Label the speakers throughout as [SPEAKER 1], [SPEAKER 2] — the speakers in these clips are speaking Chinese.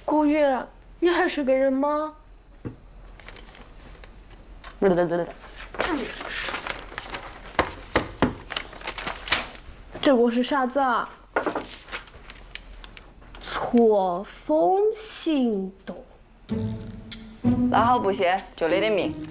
[SPEAKER 1] 古月，你还是个人吗？这个是啥子啊？错峰行动。
[SPEAKER 2] 那好不些，就你的命。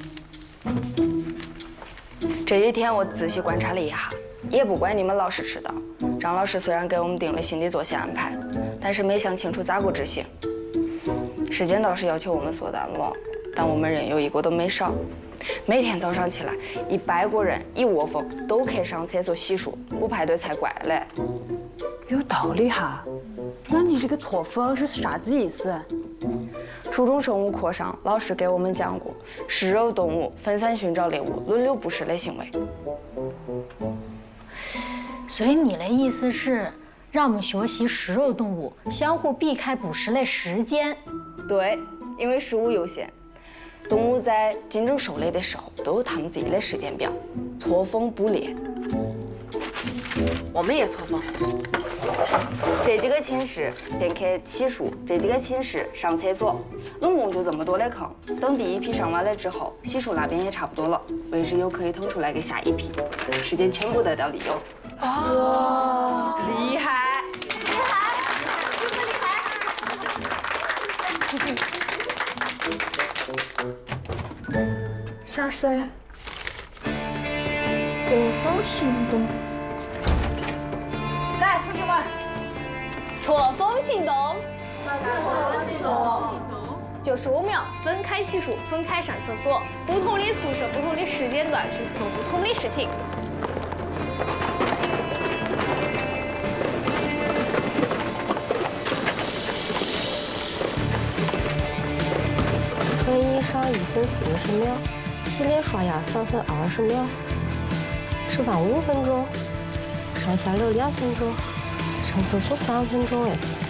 [SPEAKER 2] 这几天我仔细观察了一下，也不怪你们老师迟到。张老师虽然给我们定了新的作息安排，但是没想清楚咋个执行。时间倒是要求我们做到了，但我们人有一个都没少。每天早上起来，100个人一窝蜂都去上厕所洗漱，不排队才怪嘞。
[SPEAKER 3] 有道理哈。那你这个错峰是啥子意思？
[SPEAKER 2] 初中生物课上，老师给我们讲过，食肉动物分散寻找猎物、轮流捕食的行为。
[SPEAKER 4] 所以你的意思是，让我们学习食肉动物相互避开捕食类时间？
[SPEAKER 2] 对，因为食物有限，动物在竞争狩猎的时候都有他们自己的时间表，错峰捕猎。
[SPEAKER 1] 我们也错峰。
[SPEAKER 2] 这几个寝室先去洗漱，这几个寝室上厕所，总共就这么多的坑。等第一批上完了之后，洗漱那边也差不多了，位置又可以腾出来给下一批，时间全部得到利用。
[SPEAKER 1] 哇，
[SPEAKER 2] 厉害！
[SPEAKER 1] 啥事？错峰行动。
[SPEAKER 5] 来，同学们，错峰行动。就是我们要分开洗漱，分开上厕所，不同的宿舍、不同的时间段去做不同的事情。
[SPEAKER 1] 穿衣裳1分40秒，洗脸刷牙3分20秒，吃饭5分钟，上下楼2分钟，上厕所3分钟哎。